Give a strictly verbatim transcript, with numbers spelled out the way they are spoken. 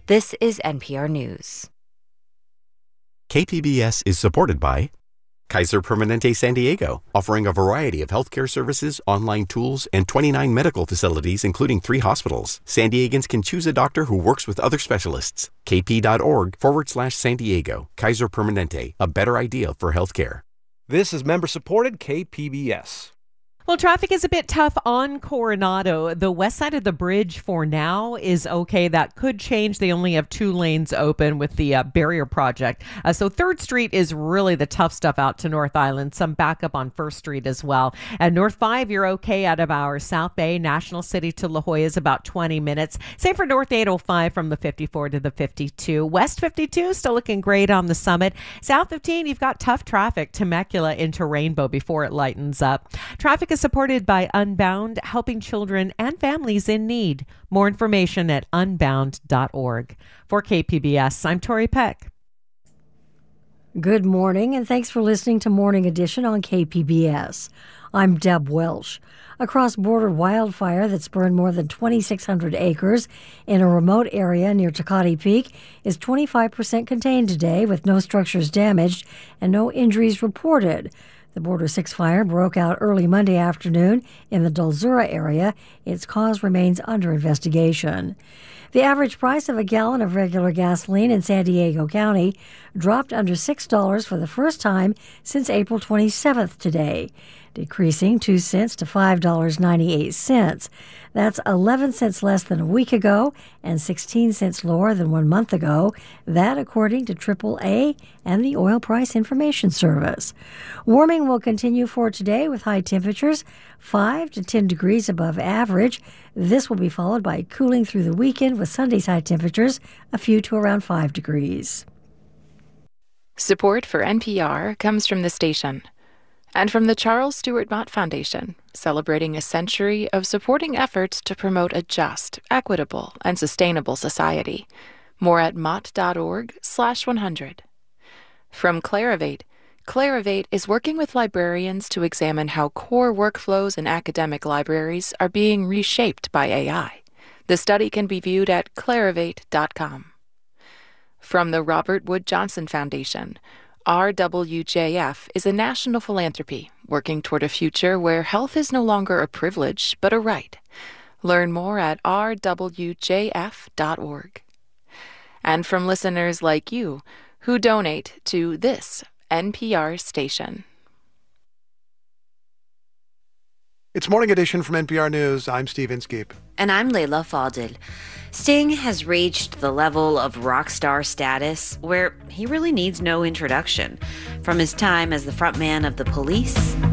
This is N P R News. K P B S is supported by Kaiser Permanente San Diego, offering a variety of healthcare services, online tools, and twenty-nine medical facilities, including three hospitals. San Diegans can choose a doctor who works with other specialists. kp.org forward slash San Diego. Kaiser Permanente, a better idea for healthcare. This is member-supported K P B S. Well, traffic is a bit tough on Coronado. The west side of the bridge for now is okay. That could change. They only have two lanes open with the uh, barrier project. Uh, so third Street is really the tough stuff out to North Island. Some backup on first Street as well. At North five, you're okay out of our South Bay. National City to La Jolla is about twenty minutes. Same for North eight oh five from the fifty-four to the fifty-two. West fifty-two still looking great on the Summit. South fifteen, you've got tough traffic. Temecula into Rainbow before it lightens up. Traffic is supported by Unbound, helping children and families in need. More information at unbound dot org. For K P B S, I'm Tori Peck. Good morning, and thanks for listening to Morning Edition on K P B S. I'm Deb Welsh. A cross-border wildfire that's burned more than twenty-six hundred acres in a remote area near Tecate Peak is twenty-five percent contained today, with no structures damaged and no injuries reported. The Border six fire broke out early Monday afternoon in the Dulzura area. Its cause remains under investigation. The average price of a gallon of regular gasoline in San Diego County dropped under six dollars for the first time since April twenty-seventh today, decreasing two cents to five dollars and ninety-eight cents. That's eleven cents less than a week ago and sixteen cents lower than one month ago. That according to triple A and the Oil Price Information Service. Warming will continue for today with high temperatures five to ten degrees above average. This will be followed by cooling through the weekend with Sunday's high temperatures a few to around five degrees. Support for N P R comes from the station and from the Charles Stewart Mott Foundation, celebrating a century of supporting efforts to promote a just, equitable, and sustainable society. More at mott.org slash 100. From Clarivate, Clarivate is working with librarians to examine how core workflows in academic libraries are being reshaped by A I. The study can be viewed at clarivate dot com. From the Robert Wood Johnson Foundation, R W J F is a national philanthropy working toward a future where health is no longer a privilege but a right. Learn more at r w j f dot org. And from listeners like you who donate to this N P R station. It's Morning Edition from N P R News. I'm Steve Inskeep. And I'm Layla Fadil. Sting has reached the level of rock star status where he really needs no introduction. From his time as the frontman of The Police